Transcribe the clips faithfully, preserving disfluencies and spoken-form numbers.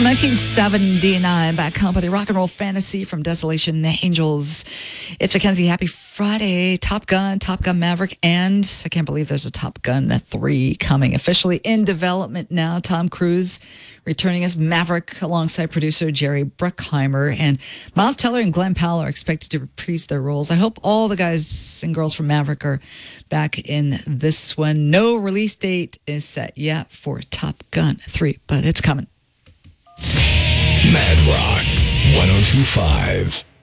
From nineteen seventy-nine, Bad Company, Rock and Roll Fantasy from Desolation Angels. It's Mackenzie. Happy Friday. Top Gun, Top Gun Maverick, and I can't believe there's a Top Gun three coming. Officially in development now. Tom Cruise returning as Maverick alongside producer Jerry Bruckheimer. And Miles Teller and Glenn Powell are expected to reprise their roles. I hope all the guys and girls from Maverick are back in this one. No release date is set yet for Top Gun three, but it's coming. Mad Rock one oh two point five.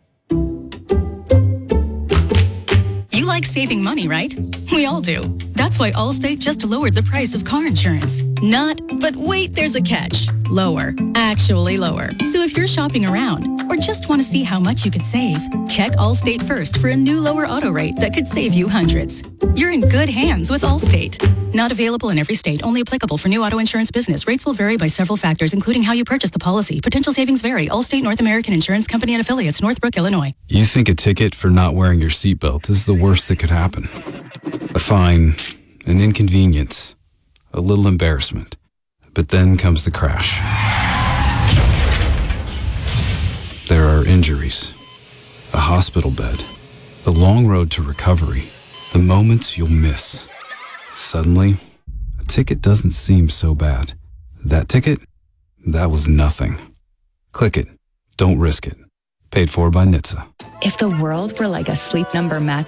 You like saving money, right? We all do. That's why Allstate just lowered the price of car insurance. Not, but wait, there's a catch. Lower. Actually lower. So if you're shopping around or just want to see how much you could save, check Allstate first for a new lower auto rate that could save you hundreds. You're in good hands with Allstate. Not available in every state. Only applicable for new auto insurance business. Rates will vary by several factors, including how you purchase the policy. Potential savings vary. Allstate North American Insurance Company and Affiliates, Northbrook, Illinois. You think a ticket for not wearing your seatbelt is the worst that could happen. A fine, an inconvenience, a little embarrassment. But then comes the crash. There are injuries, a hospital bed, the long road to recovery, the moments you'll miss. Suddenly, a ticket doesn't seem so bad. That ticket? That was nothing. Click it. Don't risk it. Paid for by N H T S A. If the world were like a Sleep Number mattress,